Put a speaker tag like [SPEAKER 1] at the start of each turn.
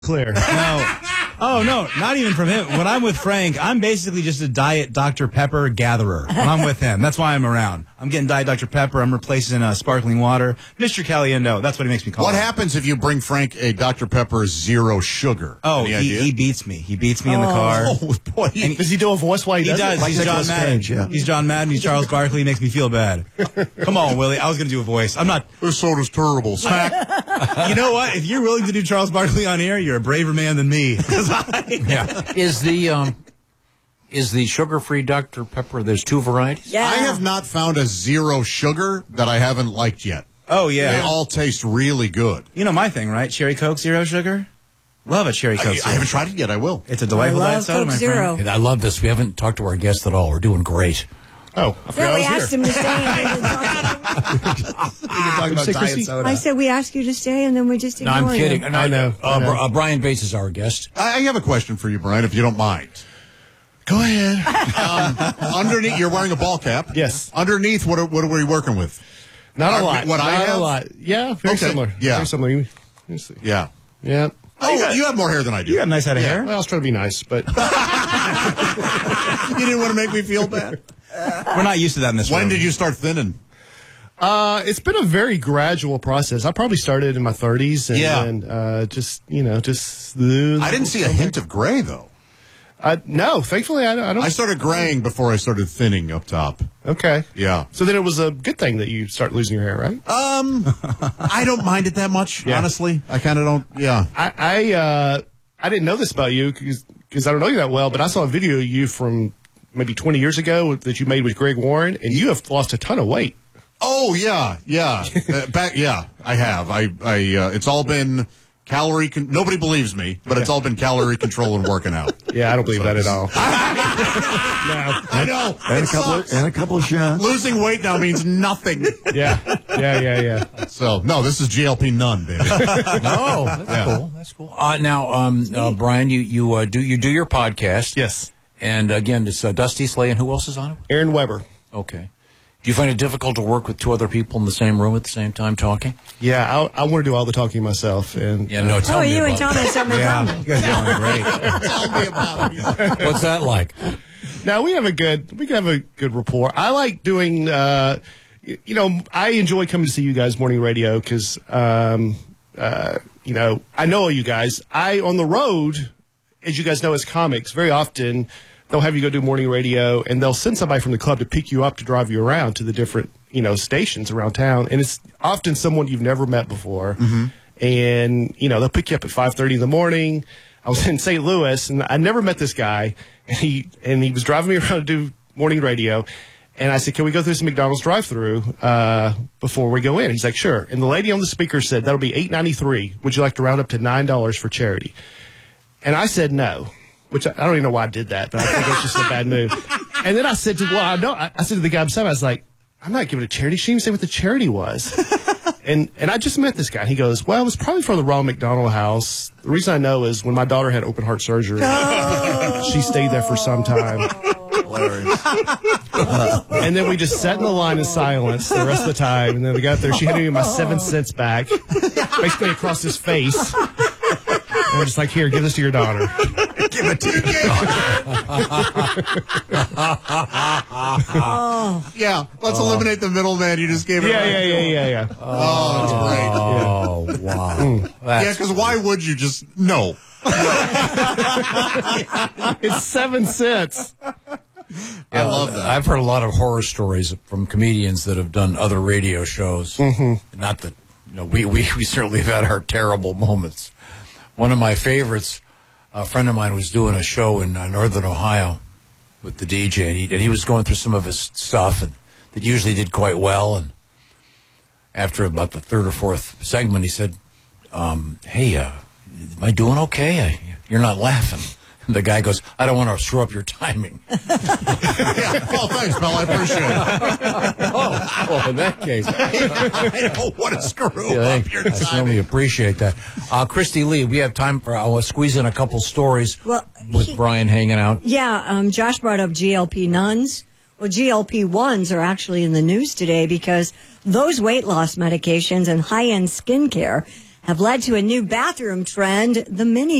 [SPEAKER 1] clear.
[SPEAKER 2] No. Oh, no, not even from him. When I'm with Frank, I'm basically just a Diet Dr. Pepper gatherer when I'm with him. That's why I'm around. I'm getting Diet Dr. Pepper. I'm replacing sparkling water. Mr. Caliendo, that's what he makes me call
[SPEAKER 3] What
[SPEAKER 2] him.
[SPEAKER 3] happens if you bring Frank a Dr. Pepper zero sugar?
[SPEAKER 2] Oh, he beats me. He beats me in the car.
[SPEAKER 3] Oh, boy.
[SPEAKER 1] Does he do a voice while he does it?
[SPEAKER 2] He's John Madden. He's John Madden. He's Charles Barkley. He makes me feel bad. Come on, Willie. I was going to do a voice. I'm not.
[SPEAKER 3] This soda's terrible. Smack.
[SPEAKER 2] You know what? If you're willing to do Charles Barkley on air, you're a braver man than me.
[SPEAKER 4] Is the sugar-free Dr. Pepper, there's two varieties?
[SPEAKER 5] Yeah.
[SPEAKER 3] I have not found a zero sugar that I haven't liked yet.
[SPEAKER 2] Oh, yeah.
[SPEAKER 3] They all taste really good.
[SPEAKER 2] You know my thing, right? Cherry Coke, zero sugar? Love a Cherry Coke.
[SPEAKER 3] I haven't tried it yet. I will.
[SPEAKER 2] It's a delightful diet soda, my
[SPEAKER 5] Zero.
[SPEAKER 2] friend.
[SPEAKER 4] I love this. We haven't talked to our guest at all. We're doing great.
[SPEAKER 1] Oh, I forgot
[SPEAKER 5] No, we
[SPEAKER 1] I was
[SPEAKER 5] asked
[SPEAKER 1] here.
[SPEAKER 5] him to stay.
[SPEAKER 2] You're talking about
[SPEAKER 1] Say,
[SPEAKER 2] diet
[SPEAKER 1] Chrissy?
[SPEAKER 2] soda.
[SPEAKER 5] I said we asked you to stay, and then we just
[SPEAKER 4] No,
[SPEAKER 5] ignored
[SPEAKER 4] I'm kidding.
[SPEAKER 5] you.
[SPEAKER 4] No,
[SPEAKER 1] I know.
[SPEAKER 4] Brian Bates is our guest.
[SPEAKER 3] I have a question for you, Brian, if you don't mind.
[SPEAKER 1] Go ahead.
[SPEAKER 3] Underneath, you're wearing a ball cap.
[SPEAKER 1] Yes.
[SPEAKER 3] Underneath, what are we working with?
[SPEAKER 1] Not a lot.
[SPEAKER 3] What I
[SPEAKER 1] Not
[SPEAKER 3] have?
[SPEAKER 1] a lot. Yeah, very
[SPEAKER 3] Okay.
[SPEAKER 1] similar.
[SPEAKER 3] Yeah.
[SPEAKER 1] Very similar. Let me see.
[SPEAKER 3] Yeah.
[SPEAKER 1] Yeah.
[SPEAKER 3] Oh, you have more hair than I do.
[SPEAKER 2] You got a nice head of hair.
[SPEAKER 1] Well, I was trying to be nice, but
[SPEAKER 3] You didn't want to make me feel bad.
[SPEAKER 2] We're not used to that in this room.
[SPEAKER 3] When did you start thinning?
[SPEAKER 1] it's been a very gradual process. I probably started in my 30s, and just
[SPEAKER 3] I didn't see a hint of gray, though.
[SPEAKER 1] No, thankfully I don't.
[SPEAKER 3] I started graying before I started thinning up top.
[SPEAKER 1] Okay.
[SPEAKER 3] Yeah.
[SPEAKER 1] So then it was a good thing that you start losing your hair, right?
[SPEAKER 3] I don't mind it that much, honestly. I kind of don't, yeah.
[SPEAKER 1] I didn't know this about you because I don't know you that well, but I saw a video of you from maybe 20 years ago that you made with Greg Warren, and you have lost a ton of weight.
[SPEAKER 3] Oh, yeah. I have. It's all been nobody believes me, but it's all been calorie control and working out.
[SPEAKER 1] Yeah, I don't believe that at all.
[SPEAKER 3] I know.
[SPEAKER 6] And a couple of shots.
[SPEAKER 3] Losing weight now means nothing.
[SPEAKER 1] Yeah.
[SPEAKER 3] So, no, this is GLP none, baby.
[SPEAKER 4] No, that's cool. That's cool. Now, Brian, you do your podcast.
[SPEAKER 1] Yes.
[SPEAKER 4] And again, it's Dusty Slay, and who else is on it?
[SPEAKER 1] Aaron Weber.
[SPEAKER 4] Okay. Do you find it difficult to work with two other people in the same room at the same time talking?
[SPEAKER 1] Yeah, I want to do all the talking myself. And
[SPEAKER 4] Yeah, no, tell me
[SPEAKER 5] you and
[SPEAKER 4] about
[SPEAKER 5] Tom had something in common.
[SPEAKER 2] You guys are doing great.
[SPEAKER 3] Tell me about it.
[SPEAKER 4] it. What's that like?
[SPEAKER 1] now we have a good rapport. I like doing. I enjoy coming to see you guys morning radio because I know you guys. On the road, as you guys know, as comics, very often they'll have you go do morning radio, and they'll send somebody from the club to pick you up to drive you around to the different stations around town, and it's often someone you've never met before. Mm-hmm. And they'll pick you up at 5:30 in the morning. I was in St. Louis, and I never met this guy, and he was driving me around to do morning radio. And I said, "Can we go through some McDonald's drive-through before we go in?" He's like, "Sure." And the lady on the speaker said, "That'll be $8.93. Would you like to round up to $9 for charity?" And I said no, which I don't even know why I did that, but I think it's just a bad move. And then I said to the guy beside me, I was like, "I'm not giving a charity." She didn't even say what the charity was. And I just met this guy. He goes, "Well, it was probably from the Ronald McDonald House. The reason I know is when my daughter had open heart surgery, she stayed there for some time." And then we just sat in the line in silence the rest of the time. And then we got there. She handed me my 7 cents back, basically across his face. And we're just like, "Here, give this to your daughter."
[SPEAKER 3] Give it to you. Yeah, let's eliminate the middleman. You just gave it.
[SPEAKER 1] Yeah.
[SPEAKER 3] Oh, that's great.
[SPEAKER 4] Oh, wow.
[SPEAKER 3] Yeah, because why would you just no?
[SPEAKER 1] It's 7 cents.
[SPEAKER 3] I love that.
[SPEAKER 4] I've heard a lot of horror stories from comedians that have done other radio shows. Mm-hmm. Not that, we certainly have had our terrible moments. One of my favorites, a friend of mine was doing a show in Northern Ohio with the DJ, and he was going through some of his stuff, and that usually did quite well. And after about the third or fourth segment, he said, "Hey, am I doing okay? You're not laughing." And the guy goes, "I don't want to screw up your timing."
[SPEAKER 3] Well, thanks, pal. I appreciate it.
[SPEAKER 4] Well, in that case,
[SPEAKER 3] I don't want to screw up your
[SPEAKER 4] I certainly
[SPEAKER 3] timing.
[SPEAKER 4] appreciate that. Christy Lee, we have time for, I'll squeeze in a couple stories
[SPEAKER 5] Well,
[SPEAKER 4] with Brian hanging out.
[SPEAKER 5] Yeah, Josh brought up GLP nuns. Well, GLP-1s are actually in the news today because those weight loss medications and high-end skincare have led to a new bathroom trend, the mini